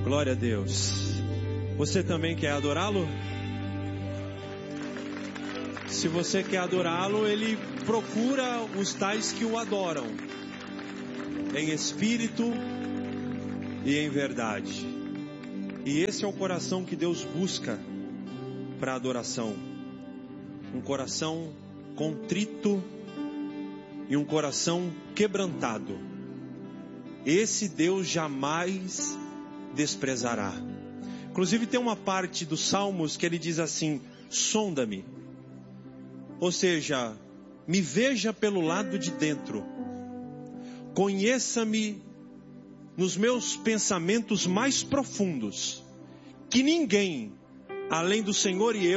Glória a Deus. Você também quer adorá-lo? Se você quer adorá-lo, Ele procura os tais que o adoram, em espírito e em verdade. E esse é o coração que Deus busca para adoração. Um coração contrito e um coração quebrantado. Esse Deus jamais desprezará. Inclusive tem uma parte dos Salmos que ele diz assim: sonda-me. Ou seja, me veja pelo lado de dentro. Conheça-me nos meus pensamentos mais profundos. Que ninguém, além do Senhor e eu,